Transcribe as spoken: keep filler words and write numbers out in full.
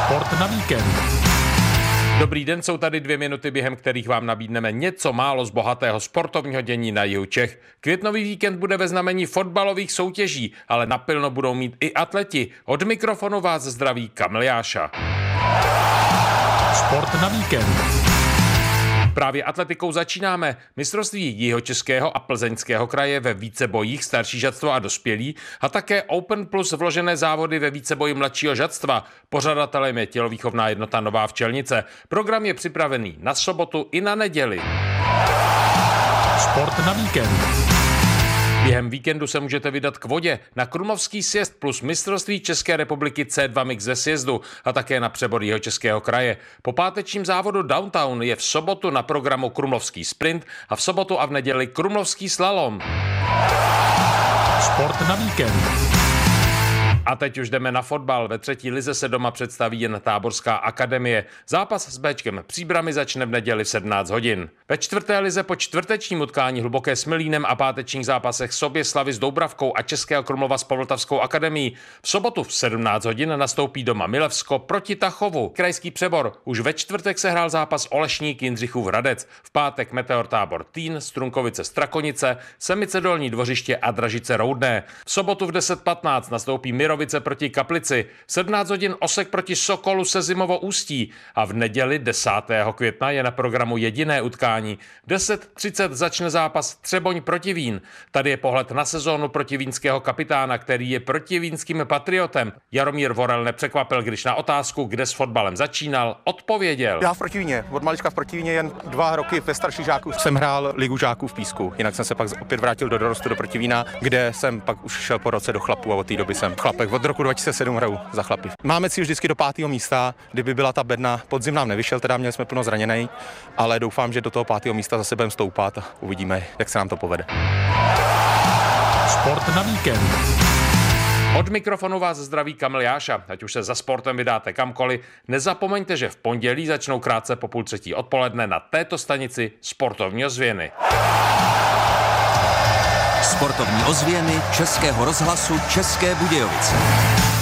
Sport na víkend. Dobrý den, jsou tady dvě minuty, během kterých vám nabídneme něco málo z bohatého sportovního dění na jihu Čech. Květnový víkend bude ve znamení fotbalových soutěží, ale napilno budou mít i atleti. Od mikrofonu vás zdraví Kamil Jáša. Sport na víkend. Právě atletikou začínáme. Mistrovství Jihočeského a Plzeňského kraje ve vícebojích starší žadstvo a dospělí a také Open Plus vložené závody ve víceboji mladšího žadstva. Pořadatelem je tělovýchovná jednota Nová Včelnice. Program je připravený na sobotu i na neděli. Sport na víkend. Během víkendu se můžete vydat k vodě na Krumlovský sjezd plus mistrovství České republiky C dva Mix ze sjezdu a také na přebor Jihočeského kraje. Po pátečním závodu Downtown je v sobotu na programu Krumlovský sprint a v sobotu a v neděli Krumlovský slalom. Sport na víkend. A teď už jdeme na fotbal. Ve třetí lize se doma představí jen Táborská akademie. Zápas s Béčkem Příbrami začne v neděli v sedmnáct hodin. Ve čtvrté lize po čtvrtečním utkání Hluboké s Milínem a pátečních zápasech Soběslavy s Doubravkou a Českého Krumlova s Povltavskou akademií v sobotu v sedmnáct hodin nastoupí doma Milevsko proti Tachovu. Krajský přebor. Už ve čtvrtek se hrál zápas Olešník Jindřichův Hradec. V pátek Meteor Tábor Týn, Strunkovice Strakonice, Semice Dolní Dvořiště a Dražice Roudné. V sobotu v deset patnáct nastoupí Mirovice proti Kaplici, sedmnáct hodin Osek proti Sokolu se Zimovo Ústí a v neděli desátého května je na programu jediné utkání. V deset třicet začne zápas Třeboň proti Vín. Tady je pohled na sezónu proti vínského kapitána, který je protivínským patriotem. Jaromír Vorel nepřekvapil, když na otázku, kde s fotbalem začínal, odpověděl. Já v Protivíně, od malička v Protivíně, jen dva roky ve starších žáků jsem hrál ligu žáků v Písku. Jinak jsem se pak opět vrátil do dorostu do Protivína, kde jsem pak už šel po roce do chlapů a od té doby jsem chlapek. Od roku dva tisíce sedm hraju za chlapy. Máme cíl vždycky do pátého místa, kdyby byla ta bedna, podzim nám nevyšel, teda měli jsme plno zraněnej, ale doufám, že do toho pátého místa zase budeme stoupat a uvidíme, jak se nám to povede. Sport na víkend. Od mikrofonu vás zdraví Kamil Jáša. Ať už se za sportem vydáte kamkoliv, nezapomeňte, že v pondělí začnou krátce po půl třetí odpoledne na této stanici sportovní ozvěny. Sportovní ozvěny Českého rozhlasu České Budějovice.